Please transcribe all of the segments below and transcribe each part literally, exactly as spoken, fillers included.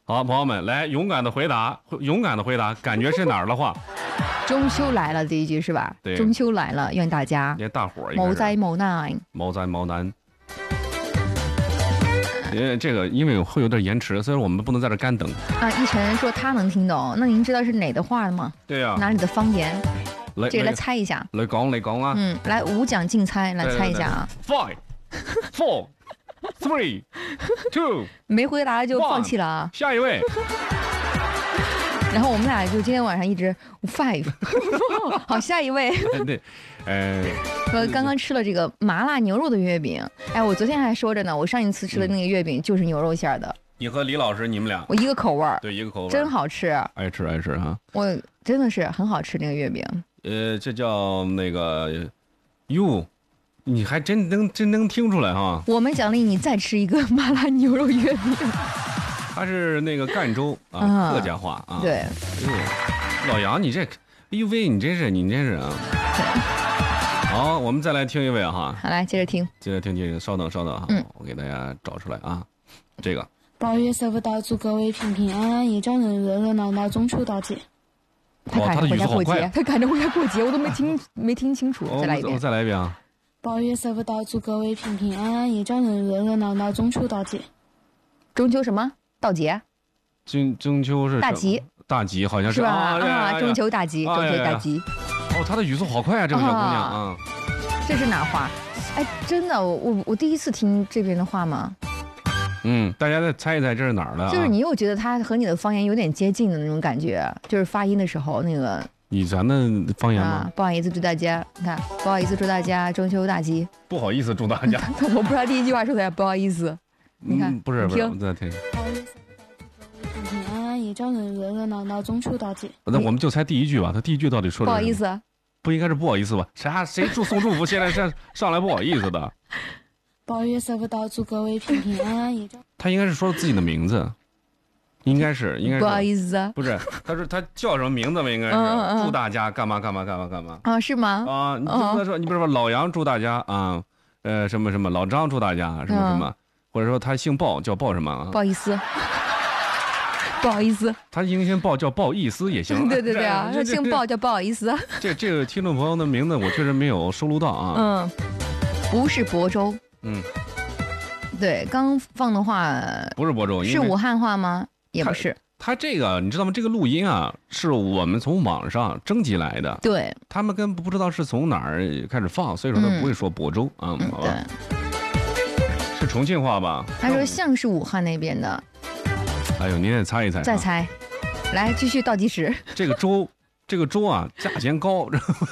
好，朋友们，来勇敢的回答，勇敢的回答，感觉是哪儿的话？ 中秋来了这一句是吧？ 对， 中秋来了，愿大家连大伙儿毛灾毛难， 毛灾毛难。因为这个，因为会有点延迟，所以我们不能在这干等啊。一晨说他能听懂，那您知道是哪的话吗？ 对呀、啊， 哪里的方言？ 来， 这个来猜一下。 来讲，来讲啊。 嗯，来五讲竞猜，来猜一下啊。 Five, four, three, two。 没回答就放弃了啊。 下一位。 然后我们俩就今天晚上一直 five， 好，下一位。 对，呃， 我刚刚吃了这个麻辣牛肉的月饼，哎，我昨天还说着呢，我上一次吃的那个月饼就是牛肉馅的。 你和李老师，你们俩， 我一个口味儿， 对，一个口味， 真好吃， 爱吃爱吃哈。 我真的是很好吃那个月饼。 呃，这叫那个，哟，你还真能真能听出来哈。 我们奖励你再吃一个麻辣牛肉月饼。 它是那个赣州啊，客家话啊。 对， 老杨，你这，哎呦喂，你真是，你真是啊。好，我们再来听一位哈。 好，来接着听， 接着听听，稍等稍等哈，嗯、我给大家找出来啊。这个八月十五到，祝各位平平安安，一家人热热闹闹，中秋大节。 他赶着回家过节，他赶着回家过节，我都没听没听清楚。再来一遍， 我再来一遍啊。 八月十五到，祝各位平平安安，一家人热热闹闹，中秋大节。 中秋什么？到节？ 中中秋是大吉， 大吉好像是吧？ 啊， 啊，中秋大吉，中秋大吉。 哦，她的语速好快啊，这个小姑娘啊。 这是哪话？哎，真的，我我我第一次听这边的话吗？ 嗯，大家再猜一猜这是哪儿的？ 就是你又觉得它和你的方言有点接近的那种感觉，就是发音的时候那个。 你咱的方言吗？ 啊，不好意思，祝大家，你看，不好意思，祝大家中秋大吉。 不好意思，祝大家。 我不知道第一句话说的，不好意思。你看， 嗯、不是不是，我再听。 平平安安，一家人热热闹闹，中秋大节。 那我们就猜第一句吧，他第一句到底说的？ 不好意思， 不应该是不好意思吧？啥谁祝送祝福，现在上上来不好意思的？ 八月十五到，祝各位平平安安，一家。 他应该是说自己的名字，应该是应该是。 不好意思， 不是，他说他叫什么名字吧？应该是嗯嗯祝大家干嘛干嘛干嘛干嘛啊？是吗？ 啊，你不能说，你比如说老杨祝大家啊，呃什么什么，老张祝大家什么什么。嗯，或者说他姓鲍，叫鲍什么啊？ 不好意思，不好意思。 他应姓鲍，叫鲍意思也行。 对对对啊，他姓鲍叫不好意思。 这这个听众朋友的名字我确实没有收录到啊。 嗯，不是亳州。 嗯， 对，刚放的话不是亳州， 是武汉话吗？也不是。 他这个你知道吗？这个录音啊，是我们从网上征集来的。 对， 他们跟不知道是从哪儿开始放，所以说他不会说亳州啊，好吧？是重庆话吧？ 他说像是武汉那边的。 哎呦，您得猜一猜。 再猜，来继续倒计时。 这个粥，这个粥啊，价钱高。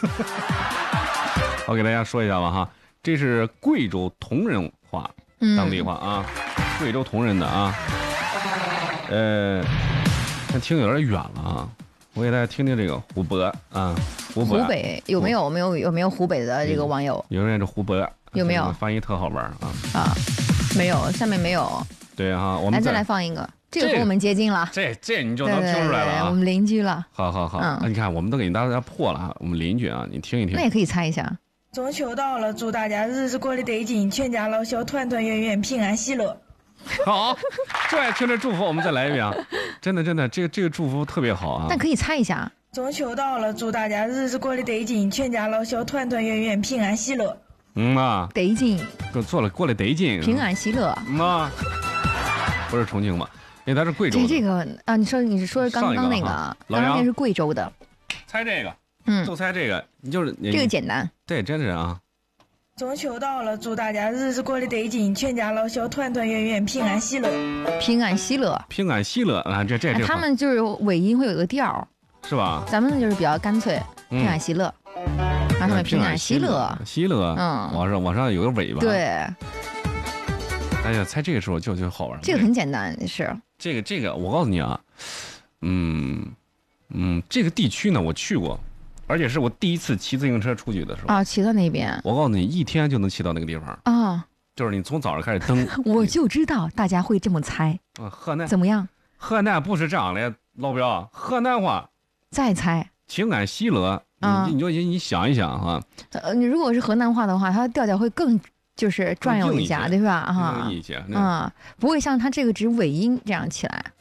我给大家说一下吧哈，这是贵州铜仁话，当地话啊，嗯、贵州铜仁的啊。呃，但听有点远了啊，我给大家听听这个湖北啊，湖北。 湖北有没有没有有没有湖北的这个网友？ 有人是湖北。 有没有？ 发音特好玩啊！ 啊，没有，下面没有。 对哈，我们来再来放一个，这个和我们接近了。 这这你就能听出来了啊！ 我们邻居了。 好好好，那你看，我们都给大家破了啊！我们邻居啊，你听一听。 那也可以猜一下。 中秋到了，祝大家日子过得得劲，全家老小团团圆圆，平安喜乐。 好，就爱听这祝福，我们再来一遍啊！真的真的，这个这个祝福特别好啊！ 但可以猜一下。 中秋到了，祝大家日子过得得劲，全家老小团团圆圆，平安喜乐。 嗯啊， 得劲， 给做了过来得劲， 平安喜乐。 嗯啊，不是重庆吗？因为他是贵州的。这这个啊，你说你是说刚刚那个，刚刚那是贵州的。 猜这个， 嗯， 就猜这个，你就是这个简单。 对，真是啊。 中秋到了，祝大家日子过得得劲，全家老小团团圆圆，平安喜乐。 平安喜乐， 平安喜乐啊！这这这， 他们就是尾音会有个调， 是吧？ 咱们就是比较干脆，平安喜乐。让他们平安喜乐， 喜乐，嗯，往上往上有个尾巴， 对。 哎呀，猜这个时候就就好玩。 这个很简单，是这个这个，我告诉你啊，嗯嗯，这个地区呢我去过，而且是我第一次骑自行车出去的时候啊，骑到那边。 我告诉你，一天就能骑到那个地方啊， 就是你从早上开始蹬。 我就知道大家会这么猜。 啊，河南怎么样？ 河南不是这样的，老表，河南话。 再猜。 平安喜乐。 啊、 你你就你想一想哈， 呃，你如果是河南话的话，它的调调会更就是转悠一下，对吧？哈， 硬一些， 啊、嗯，不会像它这个只尾音这样起来。